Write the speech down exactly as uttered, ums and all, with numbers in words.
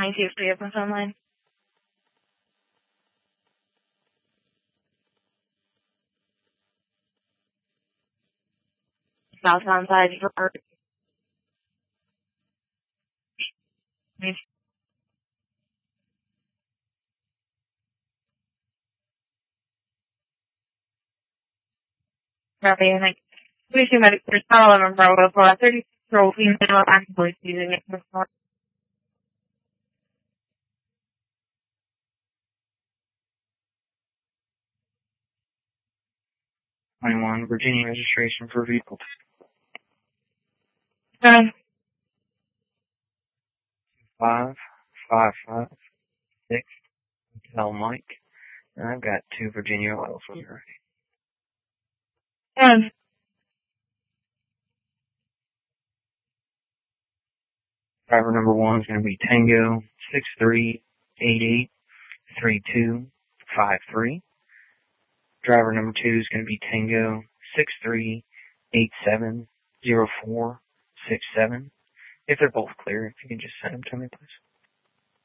ninety-two for the open phone line. Southbound side, or copy, I think. We assume that there's not eleven Bravo for a thirty-year-old female actively using it this morning. twenty-one, Virginia registration for vehicle. Nine. Five, five, five, six, Hotel Mike. And I've got two Virginia oils when you're ready. One. Driver number one is going to be Tango six three eight eight three two five three. Driver number two is going to be Tango six three eight seven zero four six seven. If they're both clear, if you can just send them to me, please.